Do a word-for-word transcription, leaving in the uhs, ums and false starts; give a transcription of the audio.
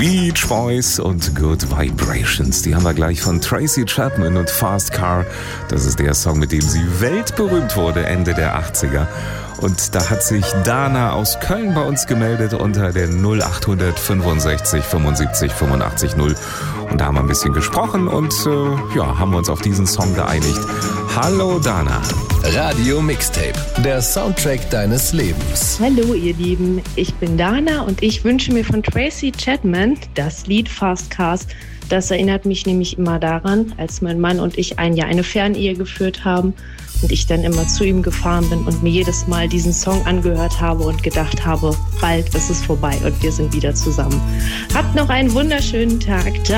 Beach Boys und Good Vibrations. Die haben wir gleich von Tracy Chapman und Fast Car. Das ist der Song, mit dem sie weltberühmt wurde, Ende der achtziger. Und da hat sich Dana aus Köln bei uns gemeldet unter der null acht fünfundsechzig fünfundsiebzig fünfundachtzig null. Und da haben wir ein bisschen gesprochen und äh, ja, haben uns auf diesen Song geeinigt. Hallo Dana. Radio Mixtape, der Soundtrack deines Lebens. Hallo ihr Lieben, ich bin Dana und ich wünsche mir von Tracy Chapman das Lied Fast Cars. Das erinnert mich nämlich immer daran, als mein Mann und ich ein Jahr eine Fernehe geführt haben und ich dann immer zu ihm gefahren bin und mir jedes Mal diesen Song angehört habe und gedacht habe, bald ist es vorbei und wir sind wieder zusammen. Habt noch einen wunderschönen Tag. Ciao.